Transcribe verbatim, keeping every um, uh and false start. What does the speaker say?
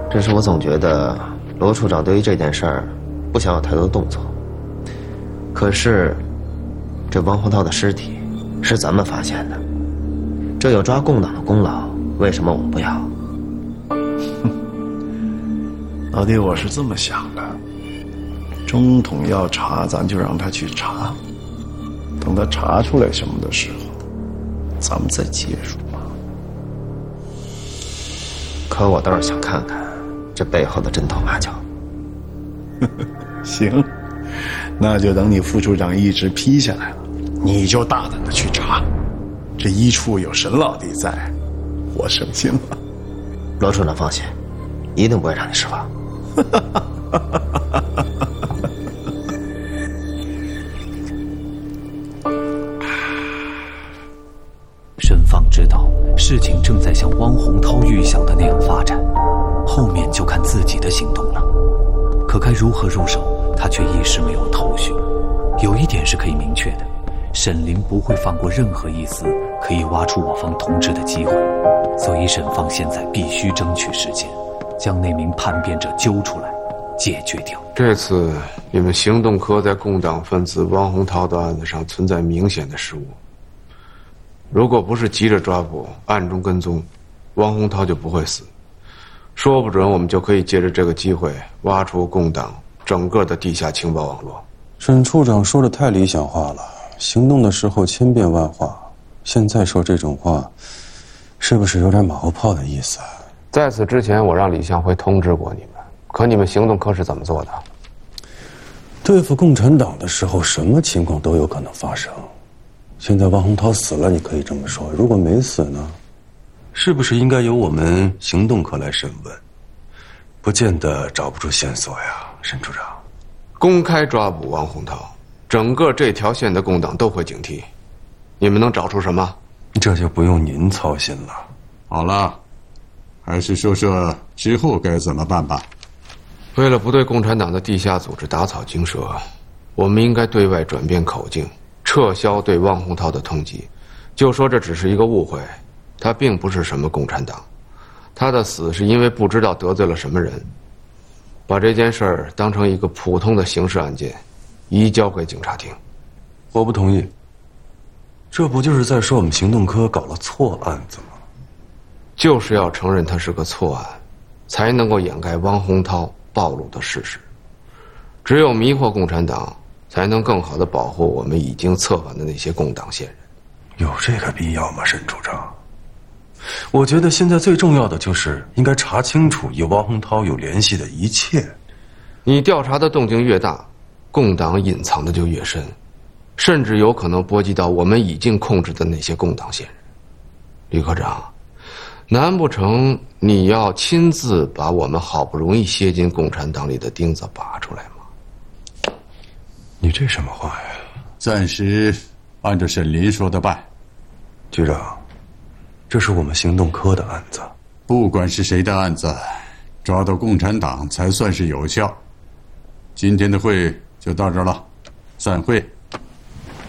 只是我总觉得罗处长对于这件事儿不想有太多动作。可是，这汪洪涛的尸体是咱们发现的，这有抓共党的功劳，为什么我们不要？ 老弟，我是这么想的，中统要查，咱就让他去查，等他查出来什么的时候，咱们再介入嘛。 可我倒是想看看这背后的针头马脚。 行，那就等你副处长一职批下来了，你就大胆的去查。这一处有沈老弟在，我省心了。 罗处长放心，一定不会让你失望。 沈放知道事情正在像汪洪涛预想的那样发展，后面就看自己的行动了。可该如何入手，他却一时没有头绪。有一点是可以明确的，沈凌不会放过任何一丝可以挖出我方同志的机会，所以沈放现在必须争取时间，将那名叛变者揪出来解决掉。 这次你们行动科在共党分子汪洪涛的案子上存在明显的失误，如果不是急着抓捕，暗中跟踪，汪洪涛就不会死。说不准我们就可以借着这个机会挖出共党整个的地下情报网络。 沈处长说的太理想化了，行动的时候千变万化，现在说这种话，是不是有点马后炮的意思？ 在此之前，我让李向辉通知过你们，可你们行动科是怎么做的？ 对付共产党的时候，什么情况都有可能发生。现在汪洪涛死了，你可以这么说，如果没死呢？是不是应该由我们行动科来审问？不见得找不出线索呀，沈处长。 公开抓捕汪洪涛，整个这条线的共党都会警惕。你们能找出什么？ 这就不用您操心了。 好了，还是说说之后该怎么办吧。 为了不对共产党的地下组织打草惊蛇，我们应该对外转变口径，撤销对汪洪涛的通缉，就说这只是一个误会，他并不是什么共产党，他的死是因为不知道得罪了什么人。把这件事儿当成一个普通的刑事案件，移交给警察厅。 我不同意。这不就是在说我们行动科搞了错案子吗？ 就是要承认它是个错案，才能够掩盖汪洪涛暴露的事实。只有迷惑共产党，才能更好地保护我们已经策反的那些共党线人。 有这个必要吗，沈处长？我觉得现在最重要的就是应该查清楚与汪洪涛有联系的一切。 你调查的动静越大，共党隐藏的就越深，甚至有可能波及到我们已经控制的那些共党线人。李科长，难不成你要亲自把我们好不容易楔进共产党里的钉子拔出来吗？ 你这什么话呀？ 暂时按照沈林说的办。 局长，这是我们行动科的案子， 不管是谁的案子，抓到共产党才算是有效。今天的会就到这儿了，散会。